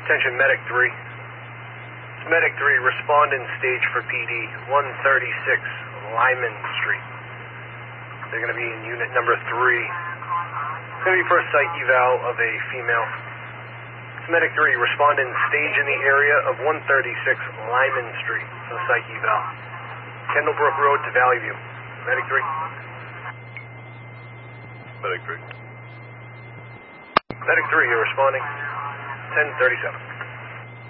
Attention, Medic 3. It's Medic 3, respond in stage for PD, 136 Lyman Street. They're going to be in unit number 3. It's going to be for a site eval of a female. It's Medic 3, respond in stage in the area of 136 Lyman Street for the site eval. Kendallbrook Road to Valley View. Medic 3. Medic 3. Medic 3, you're responding. 1037.